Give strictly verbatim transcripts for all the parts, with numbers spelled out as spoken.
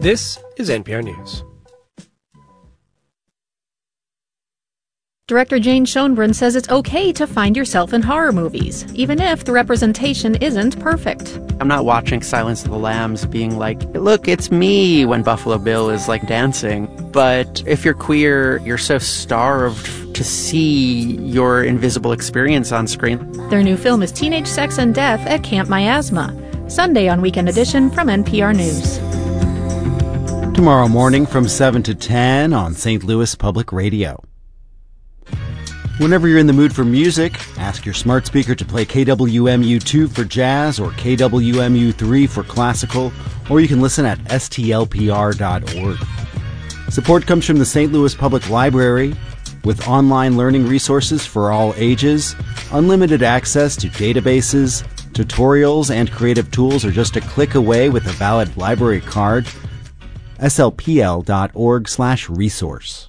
This is N P R News. Director Jane Schoenbrun says it's okay to find yourself in horror movies, even if the representation isn't perfect. I'm not watching Silence of the Lambs being like, look, it's me, when Buffalo Bill is like dancing. But if you're queer, you're so starved to see your invisible experience on screen. Their new film is Teenage Sex and Death at Camp Miasma, Sunday on Weekend Edition from N P R News. Tomorrow morning from seven to ten on Saint Louis Public Radio. Whenever you're in the mood for music, ask your smart speaker to play K W M U two for jazz or K W M U three for classical, or you can listen at S T L P R dot org. Support comes from the Saint Louis Public Library, with online learning resources for all ages. Unlimited access to databases, tutorials, and creative tools are just a click away with a valid library card. S L P L dot org slash resource.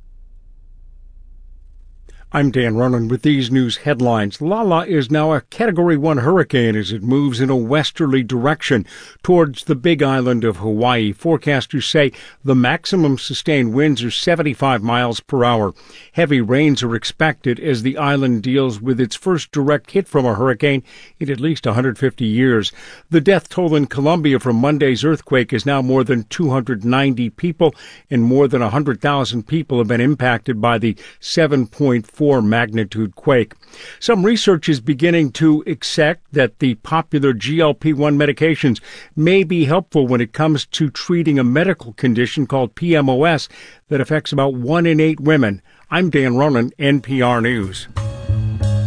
I'm Dan Ronan with these news headlines. Lala is now a Category one hurricane as it moves in a westerly direction towards the Big Island of Hawaii. Forecasters say the maximum sustained winds are seventy-five miles per hour. Heavy rains are expected as the island deals with its first direct hit from a hurricane in at least one hundred fifty years. The death toll in Colombia from Monday's earthquake is now more than two hundred ninety people, and more than one hundred thousand people have been impacted by the seven point four magnitude quake. Some research is beginning to accept that the popular G L P one medications may be helpful when it comes to treating a medical condition called P M O S that affects about one in eight women. I'm Dan Ronan, N P R News.